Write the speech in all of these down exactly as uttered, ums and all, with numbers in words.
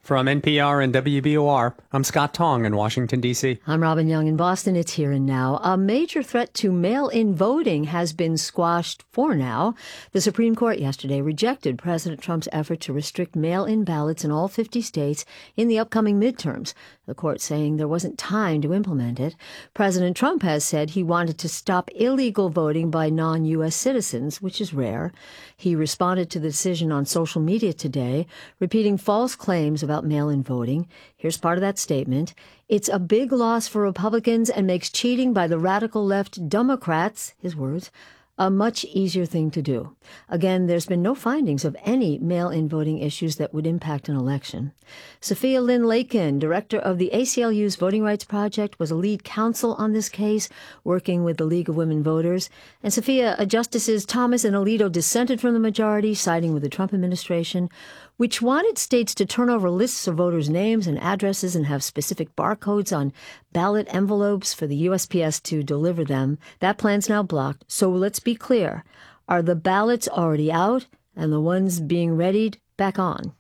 From N P R and W B O R, I'm Scott Tong in Washington, D C I'm Robin Young in Boston. It's Here and Now. A major threat to mail-in voting has been squashed for now. The Supreme Court yesterday rejected President Trump's effort to restrict mail-in ballots in all fifty states in the upcoming midterms, the court saying there wasn't time to implement it. President Trump has said he wanted to stop illegal voting by non-U S citizens, which is rare. He responded to the decision on social media today, repeating false claims about mail-in voting. Here's part of that statement. It's a big loss for Republicans and makes cheating by the radical left Democrats, his words, a much easier thing to do. Again, there's been no findings of any mail-in voting issues that would impact an election. Sophia Lynn Lakin, director of the A C L U's Voting Rights Project, was a lead counsel on this case, working with the League of Women Voters. And Sophia, uh, Justices Thomas and Alito dissented from the majority, siding with the Trump administration, which wanted states to turn over lists of voters' names and addresses and have specific barcodes on ballot envelopes for the U S P S to deliver them. That plan's now blocked. So let's be clear. Are the ballots already out and the ones being readied back on?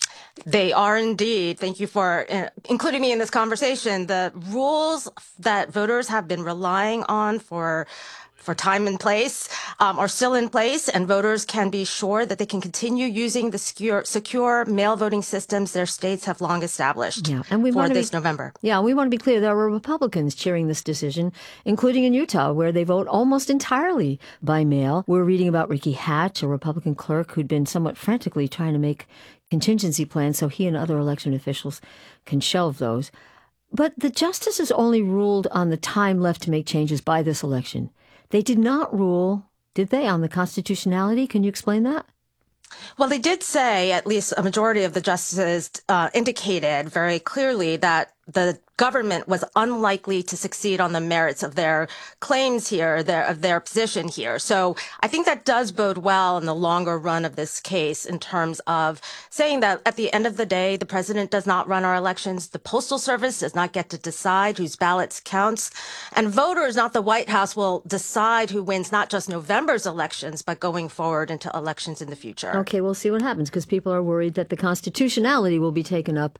They are indeed. Thank you for uh, including me in this conversation. The rules that voters have been relying on for for time and place um, are still in place, and voters can be sure that they can continue using the secure, secure mail voting systems their states have long established yeah, and we for want to this be, November. Yeah, we want to be clear. There were Republicans cheering this decision, including in Utah, where they vote almost entirely by mail. We're reading about Ricky Hatch, a Republican clerk who'd been somewhat frantically trying to make contingency plans so he and other election officials can shelve those. But the justices only ruled on the time left to make changes by this election. They did not rule, did they, on the constitutionality? Can you explain that? Well, they did say, at least a majority of the justices uh, indicated very clearly that the government was unlikely to succeed on the merits of their claims here, their, of their position here. So I think that does bode well in the longer run of this case in terms of saying that at the end of the day, the president does not run our elections. The Postal Service does not get to decide whose ballots counts. And voters, not the White House, will decide who wins not just November's elections, but going forward into elections in the future. Okay, we'll see what happens, because people are worried that the constitutionality will be taken up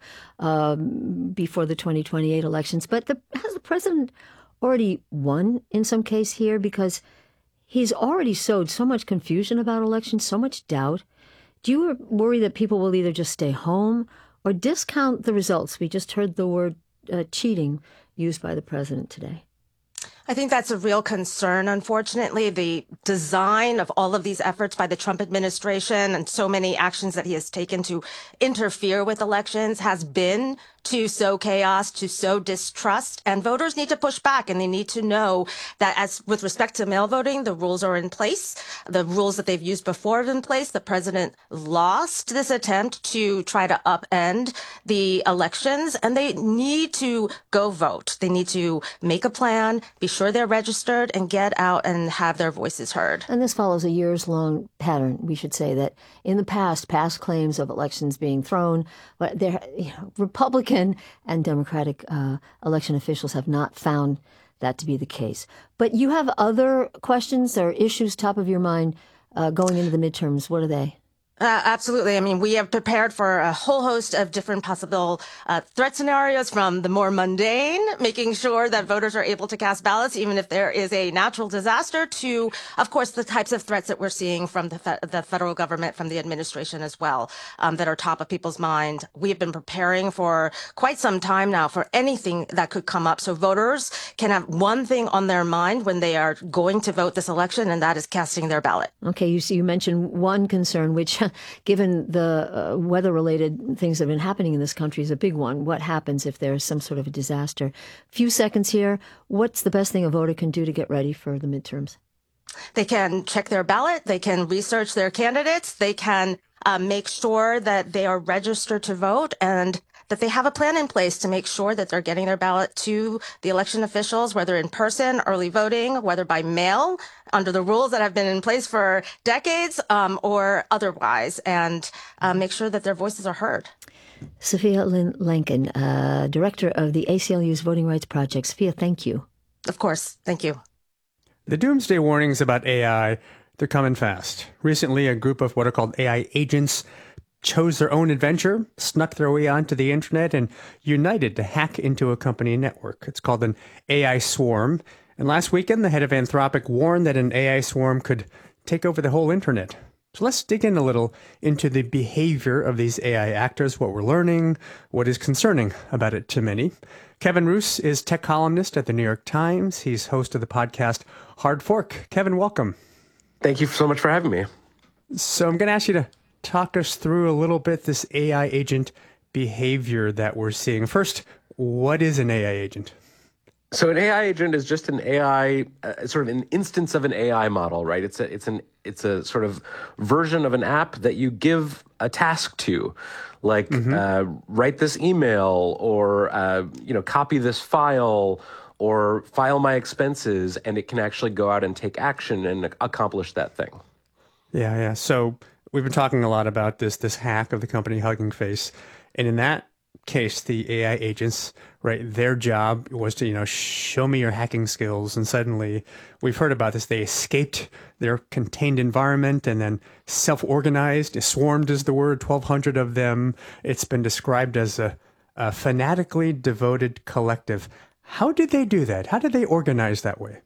um, before the twenty twenty-eight elections. But the, has the president already won in some case here? Because he's already sowed so much confusion about elections, so much doubt. Do you worry that people will either just stay home or discount the results? We just heard the word uh, cheating used by the president today. I think that's a real concern, unfortunately. The design of all of these efforts by the Trump administration and so many actions that he has taken to interfere with elections has been to sow chaos, to sow distrust. And voters need to push back, and they need to know that as with respect to mail voting, the rules are in place. The rules that they've used before are in place. The president lost this attempt to try to upend the elections, and they need to go vote. They need to make a plan, be sure they're registered, and get out and have their voices heard. And this follows a years-long pattern, we should say, that in the past, past claims of elections being thrown, but there, you know, Republican and Democratic uh, election officials have not found that to be the case. But you have other questions or issues top of your mind uh, going into the midterms. What are they? Uh, absolutely. I mean, we have prepared for a whole host of different possible uh, threat scenarios, from the more mundane, making sure that voters are able to cast ballots, even if there is a natural disaster, to, of course, the types of threats that we're seeing from the, fe- the federal government, from the administration as well, um, that are top of people's mind. We have been preparing for quite some time now for anything that could come up, so voters can have one thing on their mind when they are going to vote this election, and that is casting their ballot. Okay, you see, you mentioned one concern, which given the uh, weather-related things that have been happening in this country, is a big one. What happens if there's some sort of a disaster? Few seconds here. What's the best thing a voter can do to get ready for the midterms? They can check their ballot. They can research their candidates. They can uh, make sure that they are registered to vote, and that they have a plan in place to make sure that they're getting their ballot to the election officials, whether in person, early voting, whether by mail, under the rules that have been in place for decades, um, or otherwise, and uh, make sure that their voices are heard. Sophia Lynn Lakin, uh, director of the A C L U's Voting Rights Project. Sophia, thank you. Of course. Thank you. The doomsday warnings about A I, they're coming fast. Recently, a group of what are called A I agents chose their own adventure, snuck their way onto the internet, and united to hack into a company network. It's called an A I swarm. And last weekend, the head of Anthropic warned that an A I swarm could take over the whole internet. So let's dig in a little into the behavior of these A I actors, what we're learning, what is concerning about it to many. Kevin Roose is tech columnist at the New York Times. He's host of the podcast Hard Fork. Kevin, welcome. Thank you so much for having me. So I'm going to ask you to talk us through a little bit this A I agent behavior that we're seeing. First, what is an A I agent? So an A I agent is just an A I, uh, sort of an instance of an A I model, right? It's a, it's an, it's a sort of version of an app that you give a task to, like mm-hmm. uh, write this email, or uh, you know, copy this file, or file my expenses, and it can actually go out and take action and accomplish that thing. Yeah, yeah. So we've been talking a lot about this this hack of the company Hugging Face, and in that case, the A I agents, right, their job was to, you know, show me your hacking skills. And suddenly, we've heard about this, they escaped their contained environment and then self-organized. Swarmed is the word, twelve hundred of them. It's been described as a, a fanatically devoted collective. How did they do that? How did they organize that way?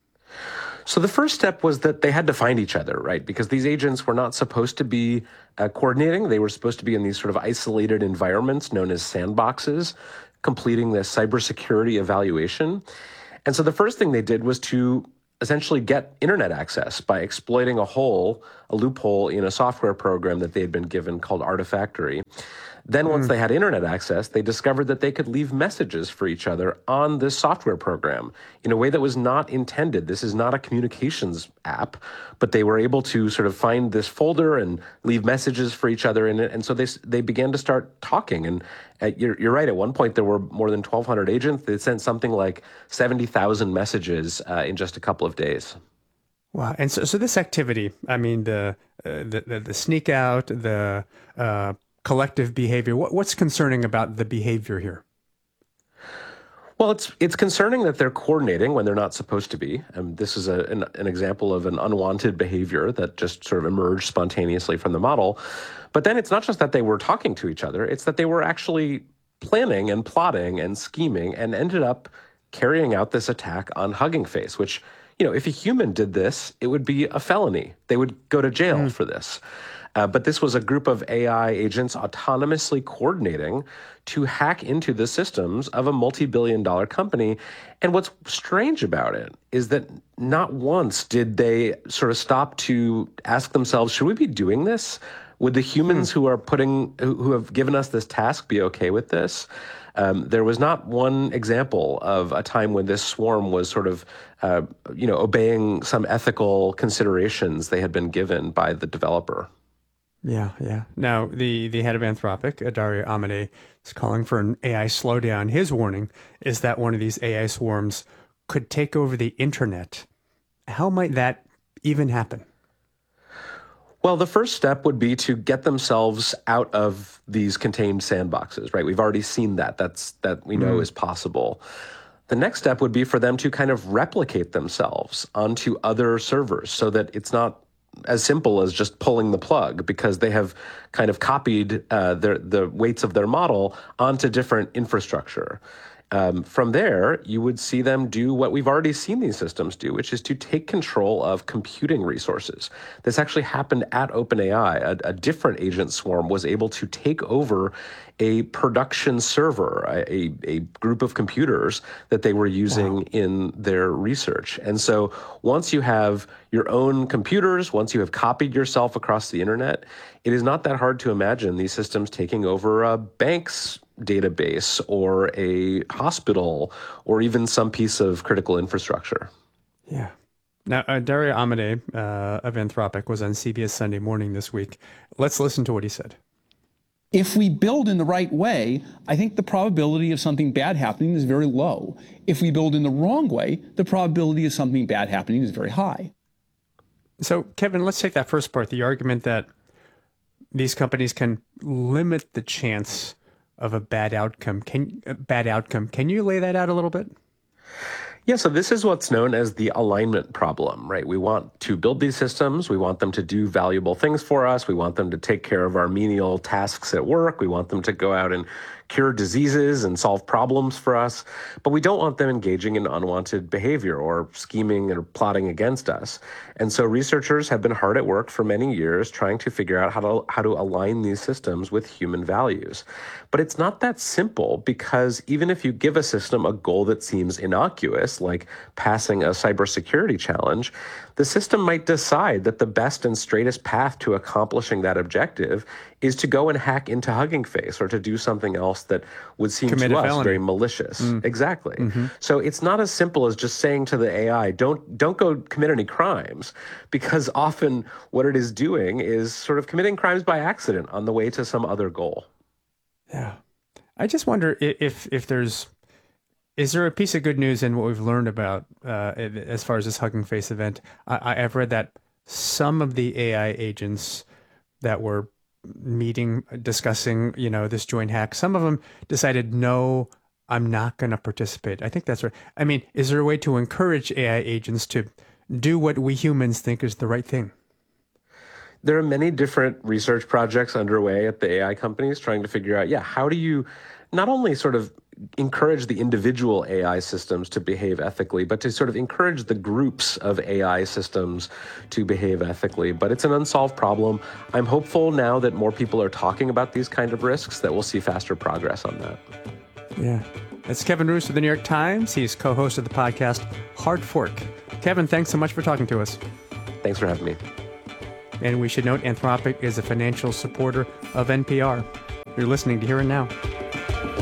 So the first step was that they had to find each other, right? Because these agents were not supposed to be uh, coordinating. They were supposed to be in these sort of isolated environments known as sandboxes, completing this cybersecurity evaluation. And so the first thing they did was to essentially get internet access by exploiting a hole, a loophole in a software program that they had been given called Artifactory. Then once mm. they had internet access, they discovered that they could leave messages for each other on this software program in a way that was not intended. This is not a communications app, but they were able to sort of find this folder and leave messages for each other in it. And so they they began to start talking. And uh, you're, you're right, at one point there were more than twelve hundred agents. They sent something like seventy thousand messages uh, in just a couple of days. Wow. And so, so this activity, I mean, the, uh, the, the, the sneak out, the uh, collective behavior, what, what's concerning about the behavior here? Well, it's it's concerning that they're coordinating when they're not supposed to be. And this is a, an, an example of an unwanted behavior that just sort of emerged spontaneously from the model. But then it's not just that they were talking to each other, it's that they were actually planning and plotting and scheming and ended up carrying out this attack on Hugging Face, which, you know, if a human did this, it would be a felony. They would go to jail mm. for this. Uh, but this was a group of A I agents autonomously coordinating to hack into the systems of a multi-billion dollar company. And what's strange about it is that not once did they sort of stop to ask themselves, should we be doing this? Would the humans hmm. who are putting, who, who have given us this task be okay with this? Um, there was not one example of a time when this swarm was sort of, uh, you know, obeying some ethical considerations they had been given by the developer. Yeah, yeah. Now, the, the head of Anthropic, Dario Amodei, is calling for an A I slowdown. His warning is that one of these A I swarms could take over the internet. How might that even happen? Well, the first step would be to get themselves out of these contained sandboxes, right? We've already seen that. That's that we know mm. is possible. The next step would be for them to kind of replicate themselves onto other servers so that it's not as simple as just pulling the plug, because they have kind of copied uh, their, the weights of their model onto different infrastructure. Um, from there, you would see them do what we've already seen these systems do, which is to take control of computing resources. This actually happened at OpenAI. A, a different agent swarm was able to take over a production server, a, a group of computers that they were using wow. in their research. And so once you have your own computers, once you have copied yourself across the internet, it is not that hard to imagine these systems taking over a bank's database or a hospital or even some piece of critical infrastructure. Yeah. Now, uh, Dario Amodei uh, of Anthropic was on C B S Sunday Morning this week. Let's listen to what he said. If we build in the right way, I think the probability of something bad happening is very low. If we build in the wrong way, the probability of something bad happening is very high. So, Kevin, let's take that first part, the argument that these companies can limit the chance of a bad outcome. Can uh, bad outcome. Can you lay that out a little bit? Yeah, so this is what's known as the alignment problem, right? We want to build these systems. We want them to do valuable things for us. We want them to take care of our menial tasks at work. We want them to go out and cure diseases and solve problems for us. But we don't want them engaging in unwanted behavior or scheming or plotting against us. And so researchers have been hard at work for many years trying to figure out how to how to align these systems with human values. But it's not that simple, because even if you give a system a goal that seems innocuous, like passing a cybersecurity challenge, the system might decide that the best and straightest path to accomplishing that objective is to go and hack into Hugging Face or to do something else that would seem Commit to a us felony. very malicious. Mm. Exactly. Mm-hmm. So it's not as simple as just saying to the A I, don't don't go commit any crimes, because often what it is doing is sort of committing crimes by accident on the way to some other goal. Yeah. I just wonder i- if if there's is there a piece of good news in what we've learned about uh, as far as this Hugging Face event? I, I've read that some of the A I agents that were meeting, discussing, you know, this joint hack, some of them decided, no, I'm not going to participate. I think that's right. I mean, is there a way to encourage A I agents to do what we humans think is the right thing? There are many different research projects underway at the A I companies trying to figure out, yeah, how do you not only sort of encourage the individual A I systems to behave ethically, but to sort of encourage the groups of A I systems to behave ethically. But it's an unsolved problem. I'm hopeful now that more people are talking about these kind of risks that we'll see faster progress on that. Yeah. That's Kevin Roose of the New York Times. He's co-host of the podcast Hard Fork. Kevin, thanks so much for talking to us. Thanks for having me. And we should note Anthropic is a financial supporter of N P R. You're listening to Here and Now.